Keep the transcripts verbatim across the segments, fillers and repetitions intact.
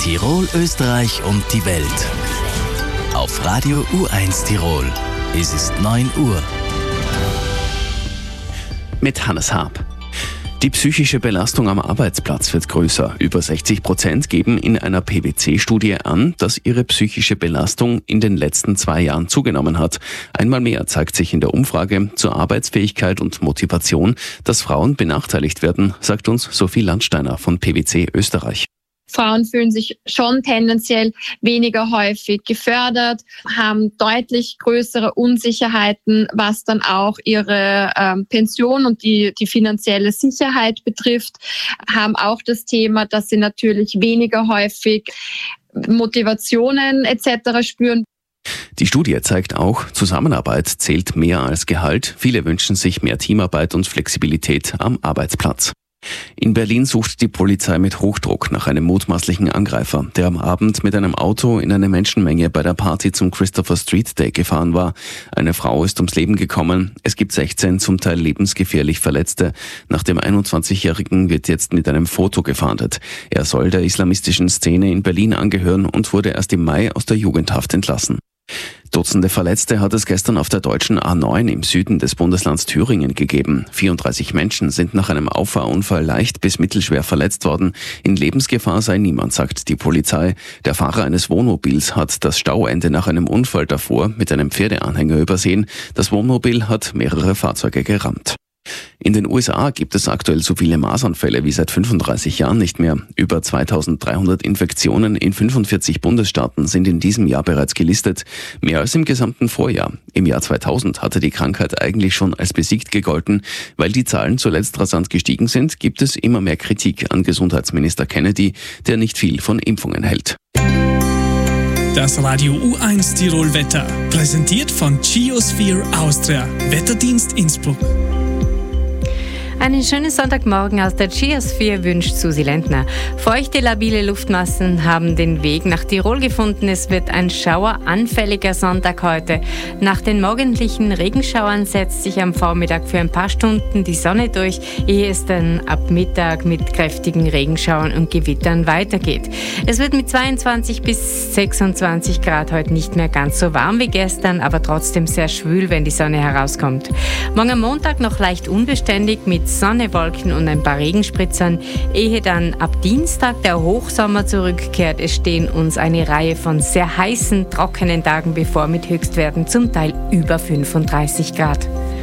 Tirol, Österreich und die Welt. Auf Radio U eins Tirol. Es ist neun Uhr. Mit Hannes Haab. Die psychische Belastung am Arbeitsplatz wird größer. Über sechzig Prozent geben in einer P W C-Studie an, dass ihre psychische Belastung in den letzten zwei Jahren zugenommen hat. Einmal mehr zeigt sich in der Umfrage zur Arbeitsfähigkeit und Motivation, dass Frauen benachteiligt werden, sagt uns Sophie Landsteiner von P W C Österreich. Frauen fühlen sich schon tendenziell weniger häufig gefördert, haben deutlich größere Unsicherheiten, was dann auch ihre ähm, Pension und die, die finanzielle Sicherheit betrifft, haben auch das Thema, dass sie natürlich weniger häufig Motivationen et cetera spüren. Die Studie zeigt auch, Zusammenarbeit zählt mehr als Gehalt. Viele wünschen sich mehr Teamarbeit und Flexibilität am Arbeitsplatz. In Berlin sucht die Polizei mit Hochdruck nach einem mutmaßlichen Angreifer, der am Abend mit einem Auto in eine Menschenmenge bei der Party zum Christopher Street Day gefahren war. Eine Frau ist ums Leben gekommen. Es gibt sechzehn zum Teil lebensgefährlich Verletzte. Nach dem einundzwanzigjährigen wird jetzt mit einem Foto gefahndet. Er soll der islamistischen Szene in Berlin angehören und wurde erst im Mai aus der Jugendhaft entlassen. Dutzende Verletzte hat es gestern auf der deutschen A neun im Süden des Bundeslands Thüringen gegeben. vierunddreißig Menschen sind nach einem Auffahrunfall leicht bis mittelschwer verletzt worden. In Lebensgefahr sei niemand, sagt die Polizei. Der Fahrer eines Wohnmobils hat das Stauende nach einem Unfall davor mit einem Pferdeanhänger übersehen. Das Wohnmobil hat mehrere Fahrzeuge gerammt. In den U S A gibt es aktuell so viele Masernfälle wie seit fünfunddreißig Jahren nicht mehr. Über zweitausenddreihundert Infektionen in fünfundvierzig Bundesstaaten sind in diesem Jahr bereits gelistet. Mehr als im gesamten Vorjahr. Im Jahr zweitausend hatte die Krankheit eigentlich schon als besiegt gegolten. Weil die Zahlen zuletzt rasant gestiegen sind, gibt es immer mehr Kritik an Gesundheitsminister Kennedy, der nicht viel von Impfungen hält. Das Radio U eins Tirol Wetter, präsentiert von Geosphere Austria, Wetterdienst Innsbruck. Einen schönen Sonntagmorgen aus der Geosphere wünscht Susi Lentner. Feuchte, labile Luftmassen haben den Weg nach Tirol gefunden. Es wird ein schaueranfälliger Sonntag heute. Nach den morgendlichen Regenschauern setzt sich am Vormittag für ein paar Stunden die Sonne durch, ehe es dann ab Mittag mit kräftigen Regenschauern und Gewittern weitergeht. Es wird mit zweiundzwanzig bis sechsundzwanzig Grad heute nicht mehr ganz so warm wie gestern, aber trotzdem sehr schwül, wenn die Sonne herauskommt. Morgen am Montag noch leicht unbeständig mit Sonne, Wolken und ein paar Regenspritzern, ehe dann ab Dienstag der Hochsommer zurückkehrt. Es stehen uns eine Reihe von sehr heißen, trockenen Tagen bevor mit Höchstwerten zum Teil über fünfunddreißig Grad.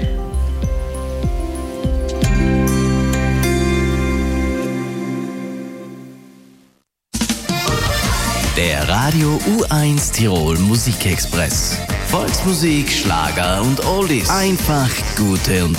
Der Radio U eins Tirol Musikexpress. Volksmusik, Schlager und Oldies. Einfach gute und